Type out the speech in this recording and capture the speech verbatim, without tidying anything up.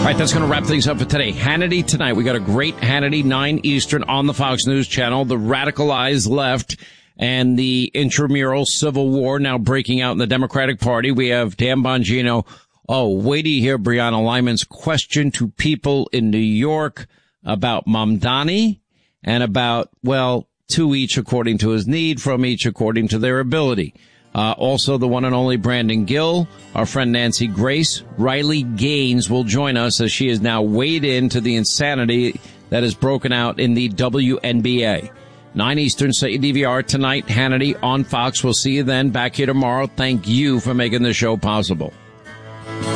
right, that's going to wrap things up for today. Hannity tonight. We got a great Hannity, nine Eastern on the Fox News Channel. The radicalized left and the intramural civil war now breaking out in the Democratic Party. We have Dan Bongino. Oh, wait till you hear Breonna Lyman's question to people in New York about Mamdani and about, well, to each according to his need, from each according to their ability. Uh, also, the one and only Brandon Gill, our friend Nancy Grace. Riley Gaines will join us as she is now weighed into the insanity that has broken out in the W N B A. nine Eastern, set your D V R tonight. Hannity on Fox. We'll see you then. Back here tomorrow. Thank you for making the show possible.